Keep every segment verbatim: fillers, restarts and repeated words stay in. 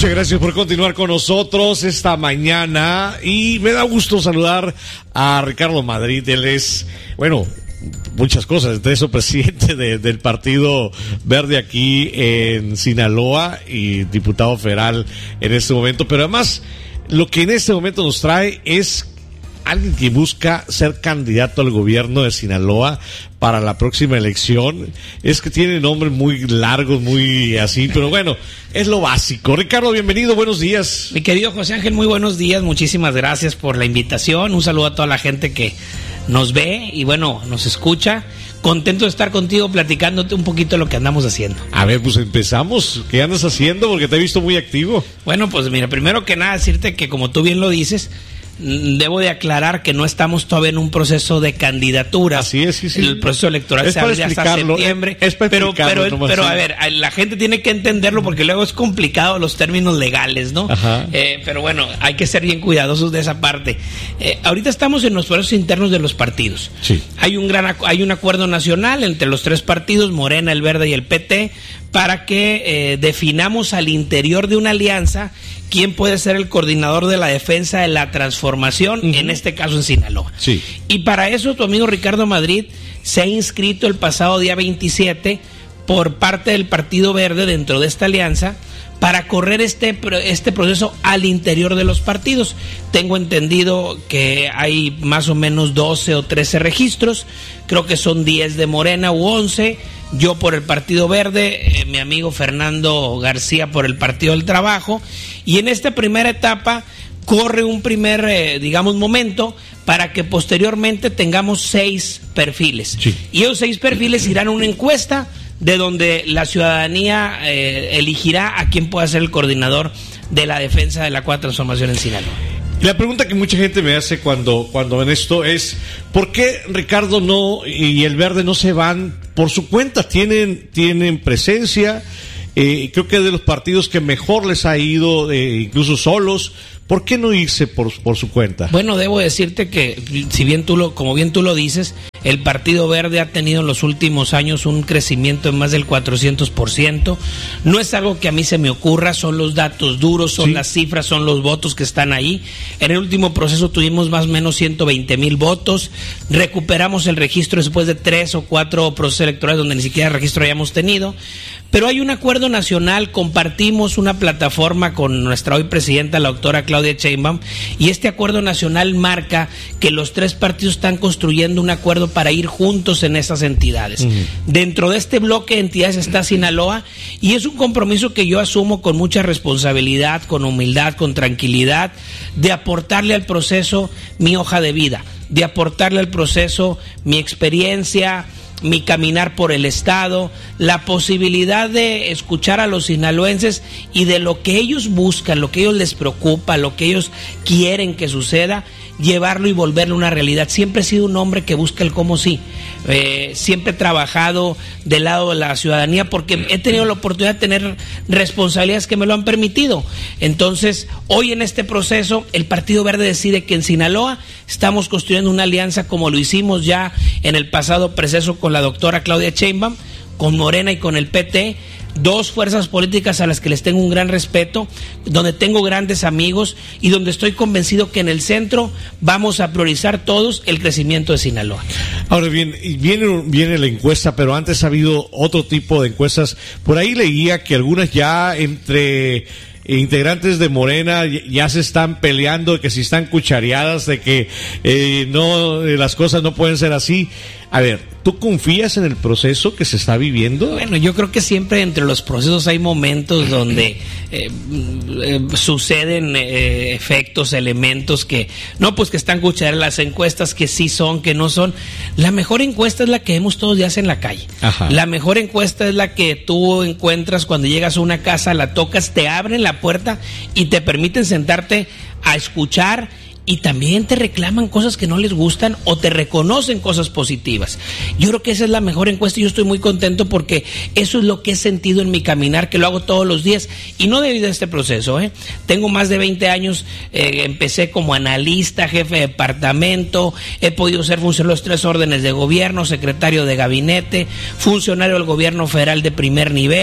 Muchas gracias por continuar con nosotros esta mañana y me da gusto saludar a Ricardo Madrid. Él es, bueno, muchas cosas, de eso presidente de, del Partido Verde aquí en Sinaloa y diputado federal en este momento, pero además lo que en este momento nos trae es alguien que busca ser candidato al gobierno de Sinaloa para la próxima elección. Es que tiene nombres muy largos, muy así, pero bueno, es lo básico. Ricardo, bienvenido, buenos días. Mi querido José Ángel, muy buenos días, muchísimas gracias por la invitación. Un saludo a toda la gente que nos ve y bueno, nos escucha. Contento de estar contigo platicándote un poquito de lo que andamos haciendo. A ver, pues empezamos. ¿Qué andas haciendo? Porque te he visto muy activo. Bueno, pues mira, primero que nada decirte que como tú bien lo dices, debo de aclarar que no estamos todavía en un proceso de candidatura. Así es, sí, sí. El proceso electoral es se abre hasta septiembre. Es, es para pero, pero, nomás, pero sí. A ver, la gente tiene que entenderlo porque luego es complicado los términos legales, ¿no? Ajá. Eh, pero bueno, hay que ser bien cuidadosos de esa parte. Eh, ahorita estamos en los procesos internos de los partidos. Sí. Hay un gran, hay un acuerdo nacional entre los tres partidos, Morena, el Verde y el P T, para que eh, definamos al interior de una alianza quién puede ser el coordinador de la defensa de la transformación, uh-huh. en este caso en Sinaloa. Sí. Y para eso tu amigo Ricardo Madrid se ha inscrito el pasado día veintisiete por parte del Partido Verde dentro de esta alianza para correr este, este proceso al interior de los partidos. Tengo entendido que hay más o menos doce o trece registros, creo que son diez de Morena u once, yo por el Partido Verde, eh, mi amigo Fernando García por el Partido del Trabajo, y en esta primera etapa corre un primer, eh, digamos, momento para que posteriormente tengamos seis perfiles. Sí. Y esos seis perfiles irán a una encuesta de donde la ciudadanía eh, elegirá a quién pueda ser el coordinador de la defensa de la cuarta transformación en Sinaloa. Y la pregunta que mucha gente me hace cuando, cuando ven esto es, ¿por qué Ricardo no y el Verde no se van por su cuenta? Tienen, tienen presencia, eh, creo que es de los partidos que mejor les ha ido, eh, incluso solos. ¿Por qué no irse por, por su cuenta? Bueno, debo decirte que, si bien tú lo, como bien tú lo dices, el Partido Verde ha tenido en los últimos años un crecimiento en más del cuatrocientos por ciento. No es algo que a mí se me ocurra, son los datos duros, son sí. las cifras, son los votos que están ahí. En el último proceso tuvimos más o menos ciento veinte mil votos. Recuperamos el registro después de tres o cuatro procesos electorales donde ni siquiera registro hayamos tenido. Pero hay un acuerdo nacional, compartimos una plataforma con nuestra hoy presidenta, la doctora Claudia Sheinbaum, y este acuerdo nacional marca que los tres partidos están construyendo un acuerdo para ir juntos en esas entidades. Uh-huh. Dentro de este bloque de entidades está Sinaloa, y es un compromiso que yo asumo con mucha responsabilidad, con humildad, con tranquilidad, de aportarle al proceso mi hoja de vida, de aportarle al proceso mi experiencia, mi caminar por el estado, la posibilidad de escuchar a los sinaloenses y de lo que ellos buscan, lo que ellos les preocupa, lo que ellos quieren que suceda, llevarlo y volverlo una realidad. Siempre he sido un hombre que busca el cómo sí, eh, siempre he trabajado del lado de la ciudadanía porque he tenido la oportunidad de tener responsabilidades que me lo han permitido. Entonces, hoy en este proceso, el Partido Verde decide que en Sinaloa estamos construyendo una alianza como lo hicimos ya en el pasado proceso con la doctora Claudia Sheinbaum, con Morena y con el P T, dos fuerzas políticas a las que les tengo un gran respeto, donde tengo grandes amigos y donde estoy convencido que en el centro vamos a priorizar todos el crecimiento de Sinaloa. Ahora bien, viene, viene la encuesta, pero antes ha habido otro tipo de encuestas. Por ahí leía que algunas ya entre integrantes de Morena ya se están peleando, que si están cuchareadas, de que eh, no las cosas no pueden ser así. A ver, ¿tú confías en el proceso que se está viviendo? Bueno, yo creo que siempre entre los procesos hay momentos donde eh, eh, suceden eh, efectos, elementos que, no, pues que están cuchareadas, las encuestas que sí son, que no son. La mejor encuesta es la que vemos todos los días en la calle. Ajá. La mejor encuesta es la que tú encuentras cuando llegas a una casa, la tocas, te abren la puerta y te permiten sentarte a escuchar, y también te reclaman cosas que no les gustan o te reconocen cosas positivas. Yo creo que esa es la mejor encuesta y yo estoy muy contento porque eso es lo que he sentido en mi caminar, que lo hago todos los días y no debido a este proceso, ¿eh? Tengo más de veinte años, eh, empecé como analista, jefe de departamento, he podido ser funcionario de los tres órdenes de gobierno, secretario de gabinete, funcionario del gobierno federal de primer nivel,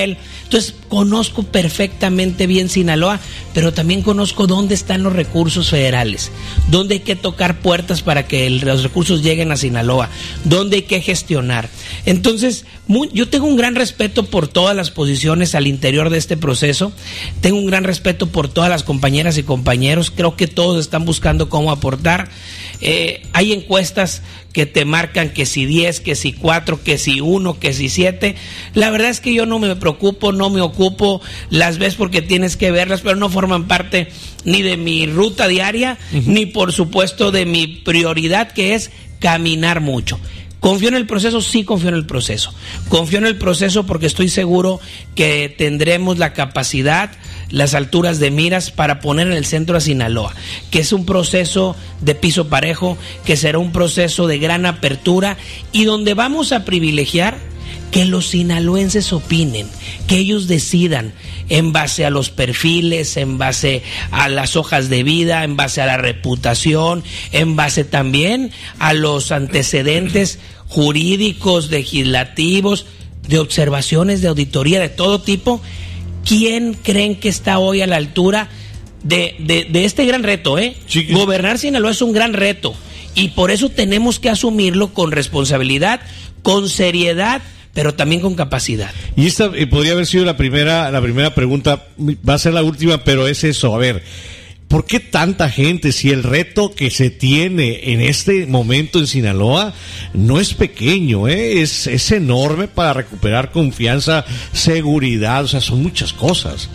Entonces, conozco perfectamente bien Sinaloa, pero también conozco dónde están los recursos federales, dónde hay que tocar puertas para que el, los recursos lleguen a Sinaloa, dónde hay que gestionar. Entonces, muy, yo tengo un gran respeto por todas las posiciones al interior de este proceso, tengo un gran respeto por todas las compañeras y compañeros, creo que todos están buscando cómo aportar. Eh, hay encuestas que te marcan que si diez, que si cuatro, que si uno, que si siete. La verdad es que yo no me preocupo, no me ocupo, las ves porque tienes que verlas, pero no forman parte ni de mi ruta diaria, uh-huh. ni por supuesto de mi prioridad, que es caminar mucho. ¿Confío en el proceso? Sí, confío en el proceso. Confío en el proceso porque estoy seguro que tendremos la capacidad, las alturas de miras para poner en el centro a Sinaloa, que es un proceso de piso parejo, que será un proceso de gran apertura y donde vamos a privilegiar que los sinaloenses opinen, que ellos decidan en base a los perfiles, en base a las hojas de vida, en base a la reputación, en base también a los antecedentes jurídicos, legislativos, de observaciones, de auditoría, de todo tipo. ¿Quién creen que está hoy a la altura de, de, de este gran reto? ¿eh? Sí. Gobernar Sinaloa es un gran reto y por eso tenemos que asumirlo con responsabilidad, con seriedad, pero también con capacidad. Y esta eh, podría haber sido la primera, la primera pregunta, va a ser la última, pero es eso, a ver, ¿por qué tanta gente si el reto que se tiene en este momento en Sinaloa no es pequeño, eh? es, es enorme para recuperar confianza, seguridad, o sea, son muchas cosas?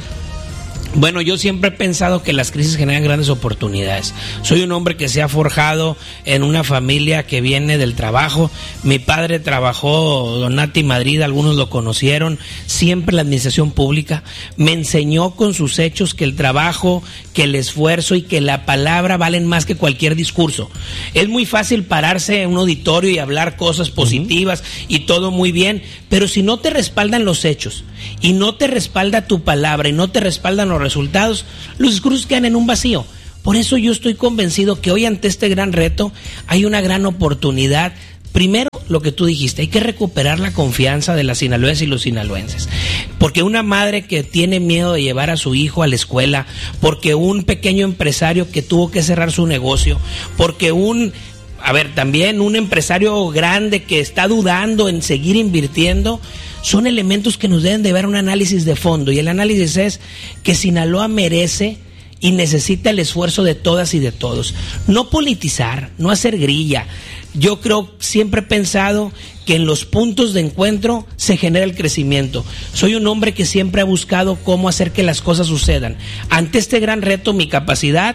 Bueno, yo siempre he pensado que las crisis generan grandes oportunidades. Soy un hombre que se ha forjado en una familia que viene del trabajo. Mi padre trabajó, don Nati Madrid, algunos lo conocieron, siempre en la administración pública. Me enseñó con sus hechos que el trabajo, que el esfuerzo y que la palabra valen más que cualquier discurso. Es muy fácil pararse en un auditorio y hablar cosas positivas uh-huh. y todo muy bien, pero si no te respaldan los hechos y no te respalda tu palabra y no te respaldan los resultados, los discursos quedan en un vacío. Por eso yo estoy convencido que hoy ante este gran reto hay una gran oportunidad. Primero, lo que tú dijiste, hay que recuperar la confianza de las sinaloenses y los sinaloenses. Porque una madre que tiene miedo de llevar a su hijo a la escuela, porque un pequeño empresario que tuvo que cerrar su negocio, porque un, a ver, también un empresario grande que está dudando en seguir invirtiendo, son elementos que nos deben de ver un análisis de fondo. Y el análisis es que Sinaloa merece y necesita el esfuerzo de todas y de todos. No politizar, no hacer grilla. Yo creo, siempre he pensado que en los puntos de encuentro se genera el crecimiento. Soy un hombre que siempre ha buscado cómo hacer que las cosas sucedan. Ante este gran reto, mi capacidad,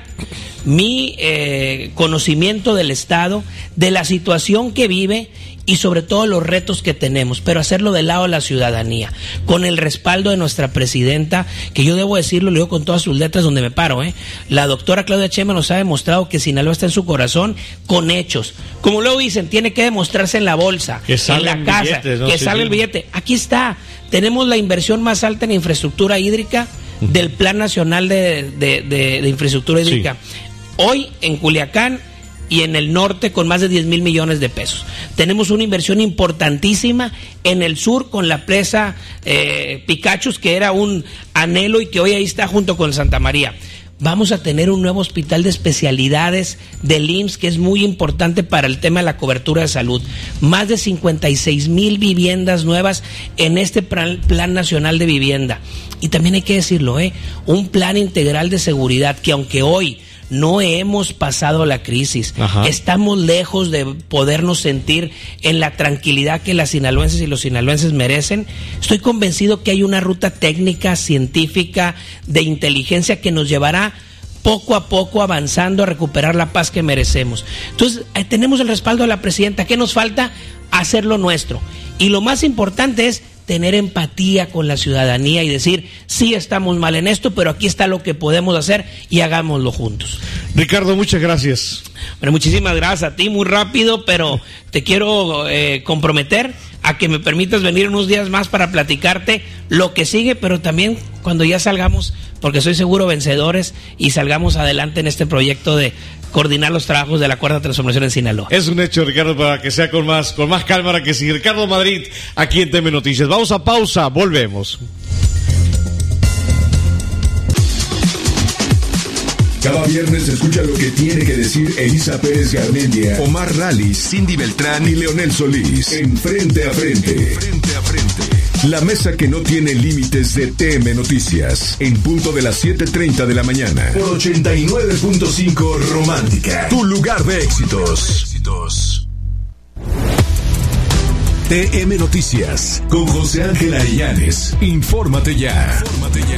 mi eh, conocimiento del Estado, de la situación que vive y sobre todo los retos que tenemos, pero hacerlo del lado de la ciudadanía, con el respaldo de nuestra presidenta, que yo debo decirlo, lo digo con todas sus letras donde me paro, ¿eh? La doctora Claudia Sheinbaum nos ha demostrado que Sinaloa está en su corazón con hechos. Como luego dicen, tiene que demostrarse en la bolsa, en la casa, billetes, ¿no? que sí, salga sí. el billete. Aquí está, tenemos la inversión más alta en infraestructura hídrica del Plan Nacional de, de, de, de Infraestructura Hídrica. Sí. Hoy en Culiacán y en el norte con más de diez mil millones de pesos. Tenemos una inversión importantísima en el sur con la presa eh, Picachos, que era un anhelo y que hoy ahí está junto con Santa María. Vamos a tener un nuevo hospital de especialidades del I M S S que es muy importante para el tema de la cobertura de salud. Más de cincuenta y seis mil viviendas nuevas en este plan, plan nacional de vivienda. Y también hay que decirlo, ¿eh? un plan integral de seguridad que aunque hoy no hemos pasado la crisis, Ajá. estamos lejos de podernos sentir en la tranquilidad que las sinaloenses y los sinaloenses merecen. Estoy convencido que hay una ruta técnica, científica, de inteligencia que nos llevará poco a poco avanzando a recuperar la paz que merecemos. Entonces, eh, tenemos el respaldo de la presidenta. ¿Qué nos falta? Hacerlo nuestro. Y lo más importante es tener empatía con la ciudadanía y decir, sí estamos mal en esto, pero aquí está lo que podemos hacer y hagámoslo juntos. Ricardo, muchas gracias. Bueno, muchísimas gracias a ti, muy rápido, pero te quiero eh, comprometer a que me permitas venir unos días más para platicarte lo que sigue, pero también cuando ya salgamos, porque soy seguro vencedores, y salgamos adelante en este proyecto de coordinar los trabajos de la Cuarta Transformación en Sinaloa. Es un hecho, Ricardo, para que sea con más, con más calma que sí. Ricardo Madrid, aquí en T M Noticias. Vamos a pausa, volvemos. Cada viernes escucha lo que tiene que decir Elisa Pérez Garmendia, Omar Rallis, Cindy Beltrán y Leonel Solís en Frente a Frente. Frente a Frente. La mesa que no tiene límites de T M Noticias, en punto de las siete treinta de la mañana, por ochenta y nueve punto cinco Romántica, tu lugar de éxitos. T M Noticias, con José Ángel Arellanes. Infórmate ya. Infórmate ya.